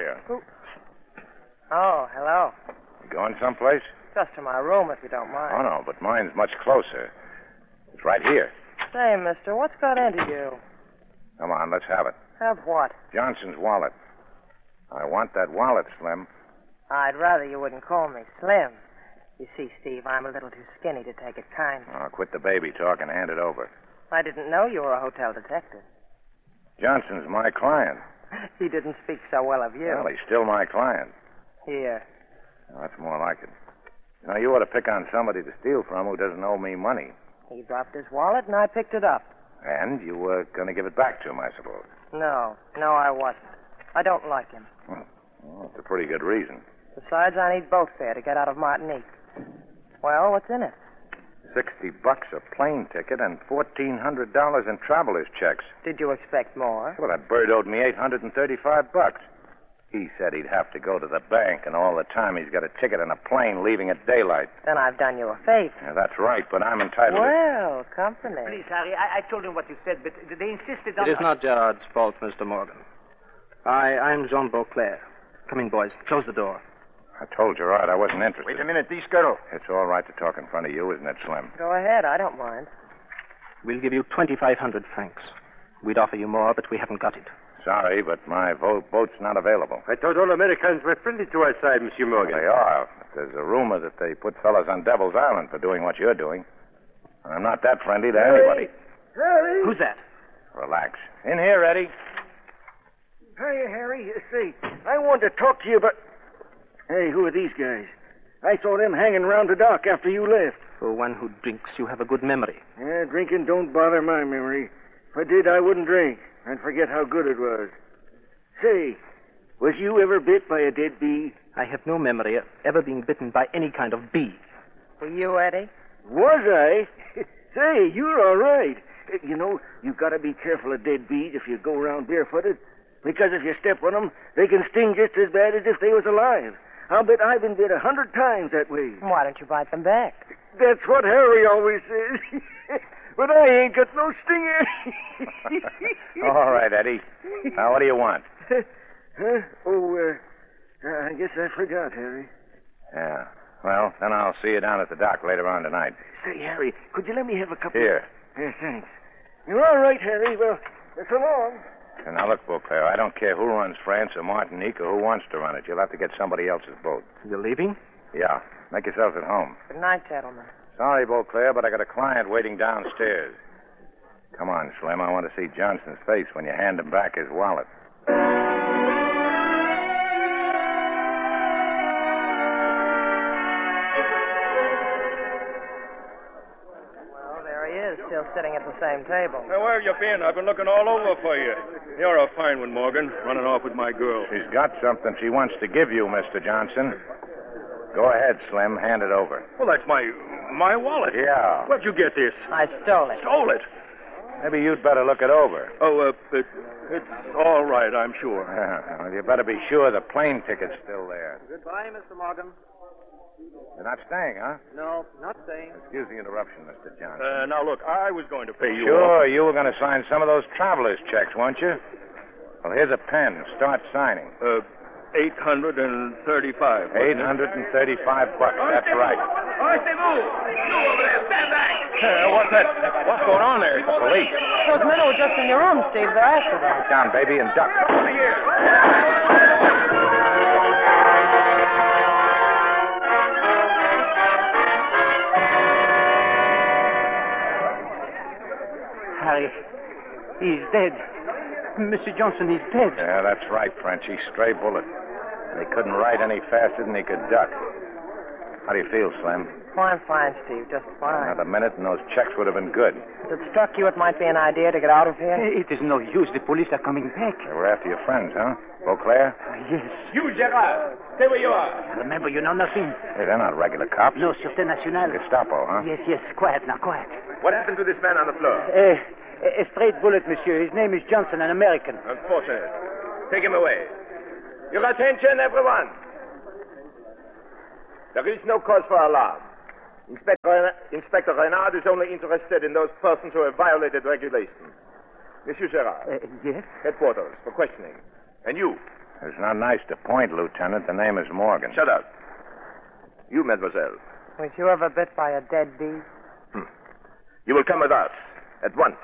you? Oh, hello. You going someplace? Just to my room, if you don't mind. Oh, no, but mine's much closer. It's right here. Say, mister, what's got into you? Come on, let's have it. Have what? Johnson's wallet. I want that wallet, Slim. I'd rather you wouldn't call me Slim. You see, Steve, I'm a little too skinny to take it kindly. Oh, quit the baby talk and hand it over. I didn't know you were a hotel detective. Johnson's my client. He didn't speak so well of you. Well, he's still my client. Here. Well, that's more like it. Now, you ought to pick on somebody to steal from who doesn't owe me money. He dropped his wallet, and I picked it up. And you were going to give it back to him, I suppose. No, I wasn't. I don't like him. Well, that's a pretty good reason. Besides, I need boat fare to get out of Martinique. Well, what's in it? $60 a plane ticket and $1,400 in traveler's checks. Did you expect more? Well, that bird owed me $835. He said he'd have to go to the bank, and all the time he's got a ticket and a plane leaving at daylight. Then I've done you a favor. Yeah, that's right, but I'm entitled Well, company. Please, Harry, I told him what you said, but they insisted on... It is not Gerard's fault, Mr. Morgan. I'm Jean Beauclair. Come in, boys. Close the door. I told Gerard I wasn't interested. Wait a minute, these girls. It's all right to talk in front of you, isn't it, Slim? Go ahead, I don't mind. We'll give you 2,500 francs. We'd offer you more, but we haven't got it. Sorry, but my boat's not available. I thought all Americans were friendly to our side, Monsieur Morgan. They are. There's a rumor that they put fellas on Devil's Island for doing what you're doing. I'm not that friendly to anybody. Harry! Who's that? Relax. In here, Eddie. Hey, Harry, see, I wanted to talk to you, but... Hey, who are these guys? I saw them hanging around the dock after you left. For one who drinks, you have a good memory. Yeah, drinking don't bother my memory. If I did, I wouldn't drink. I'd forget how good it was. Say, was you ever bit by a dead bee? I have no memory of ever being bitten by any kind of bee. Were you, Eddie? Was I? Say, you're all right. You know, you've got to be careful of dead bees if you go around barefooted. Because if you step on them, they can sting just as bad as if they was alive. I'll bet I've been bit 100 times that way. Why don't you bite them back? That's what Harry always says. But I ain't got no stinger. All right, Eddie. Now, what do you want? Huh? Oh, I guess I forgot, Harry. Yeah. Well, then I'll see you down at the dock later on tonight. Say, Harry, could you let me have a couple? Here. Thanks. You're all right, Harry. Well, so long. And now, look, Beauclair, I don't care who runs France or Martinique or who wants to run it. You'll have to get somebody else's boat. You're leaving? Yeah. Make yourselves at home. Good night, gentlemen. Sorry, Beauclair, but I got a client waiting downstairs. Come on, Slim. I want to see Johnson's face when you hand him back his wallet. Well, there he is, still sitting at the same table. Now, where have you been? I've been looking all over for you. You're a fine one, Morgan, running off with my girl. She's got something she wants to give you, Mr. Johnson. Go ahead, Slim. Hand it over. Well, that's my wallet. Yeah. Where'd you get this? I stole it. Stole it. Maybe you'd better look it over. Oh, it's all right, I'm sure. Well, you better be sure the plane ticket's still there. Goodbye, Mr. Morgan. You're not staying, huh? No, not staying. Excuse the interruption, Mr. Johnson. Now, look, I was going to pay you Sure, off. you were going to sign some of those traveler's checks, weren't you? Well, here's a pen. Start signing. $835. $835. That's right. What's that? What's going on there? The police. Those men who were just in your room, Steve. They're after them. Sit down, baby, and duck. Harry, he's dead. Mr. Johnson, he's dead. Yeah, that's right, Frenchy. Stray bullet. They couldn't ride any faster than he could duck. How do you feel, Slim? Oh, I'm fine, Steve. Just fine. Another minute and those checks would have been good. Has it struck you it might be an idea to get out of here? It is no use. The police are coming back. They were after your friends, huh? Beauclair? Yes. You, Gerard. Stay where you are. Remember, you know nothing. Hey, they're not regular cops. No, Sûreté Nationale. Gestapo, huh? Yes. Quiet now, quiet. What happened to this man on the floor? A straight bullet, monsieur. His name is Johnson, an American. Unfortunate. Take him away. Your attention, everyone. There is no cause for alarm. Inspector Renard is only interested in those persons who have violated regulations. Monsieur Gerard. Yes? Headquarters for questioning. And you, It's not nice to point, Lieutenant. The name is Morgan. Shut up. You, mademoiselle. Was you ever bit by a dead bee? You will come with us at once.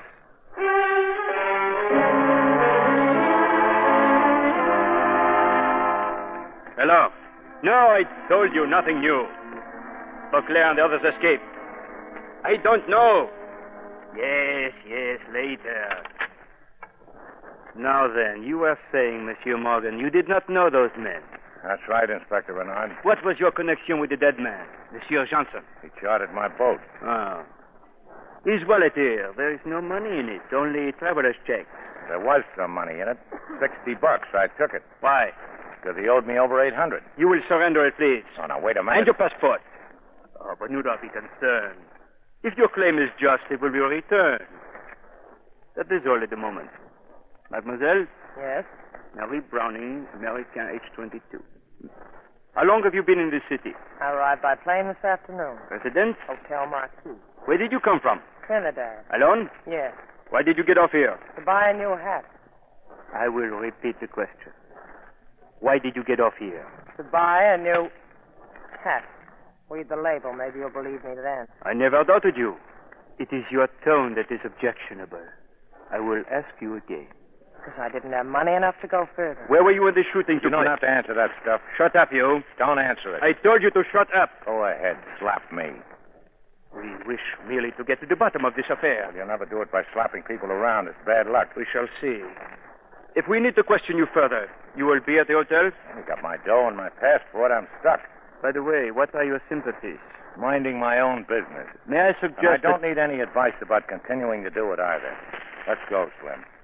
Hello. No, I told you nothing new. Beauclair and the others escaped. I don't know. Yes, later. Now then, you were saying, Monsieur Morgan, you did not know those men. That's right, Inspector Renard. What was your connection with the dead man, Monsieur Johnson? He chartered my boat. Oh. His wallet here. There is no money in it, only traveler's checks. There was some money in it. $60. I took it. Why? Because he owed me over 800. You will surrender it, please. Oh, now, wait a minute. And your passport. Oh, but do not be concerned. If your claim is just, it will be returned. That is all at the moment. Mademoiselle? Yes. Mary Browning, American, age 22. How long have you been in this city? I arrived by plane this afternoon. Residence? Hotel Marquis. Where did you come from? Trinidad. Alone? Yes. Why did you get off here? To buy a new hat. I will repeat the question. Why did you get off here? To buy a new hat. Read the label. Maybe you'll believe me then. I never doubted you. It is your tone that is objectionable. I will ask you again. Because I didn't have money enough to go further. Where were you when the shooting You took don't place? have to answer that stuff. Shut up, you. Don't answer it. I told you to shut up. Go ahead. Slap me. We wish merely to get to the bottom of this affair. Well, you'll never do it by slapping people around. It's bad luck. We shall see. If we need to question you further, you will be at the hotel? I got my dough and my passport. I'm stuck. By the way, what are your sympathies? Minding my own business. May I suggest And I don't need any advice about continuing to do it either. Let's go, Slim.